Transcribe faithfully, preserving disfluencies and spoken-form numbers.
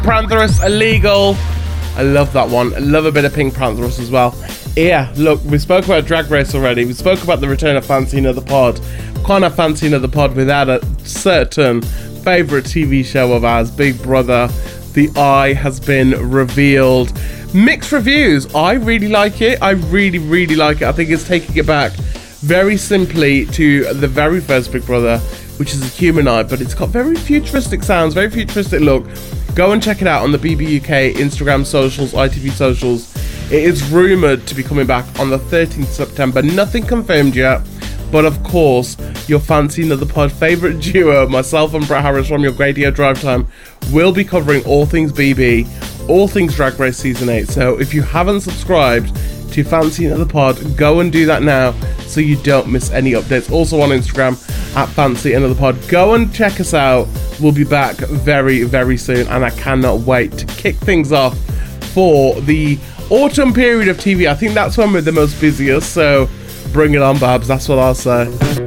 Pantherus Illegal. I love that one. I love a bit of Pink Pantherus as well. Yeah, look, we spoke about Drag Race already. We spoke about the return of Fancy Another Pod. Can't have Fancy Another Pod without a certain favourite T V show of ours, Big Brother. The Eye has been revealed. Mixed reviews. I really like it. I really, really like it. I think it's taking it back very simply to the very first Big Brother, which is a human eye, but it's got very futuristic sounds, very futuristic look. Go and check it out on the B B U K Instagram socials, I T V socials. It is rumoured to be coming back on the thirteenth of September. Nothing confirmed yet, but of course, your Fancy Another Pod favourite duo, myself and Brett Harris from your Radio Drive Time, will be covering all things B B, all things Drag Race Season eight. So if you haven't subscribed to Fancy Another Pod, go and do that now so you don't miss any updates. Also on Instagram, at Fancy Another Pod. Go and check us out. We'll be back very, very soon, and I cannot wait to kick things off for the autumn period of T V. I think that's when we're the most busiest, so bring it on, Babs. That's what I'll say.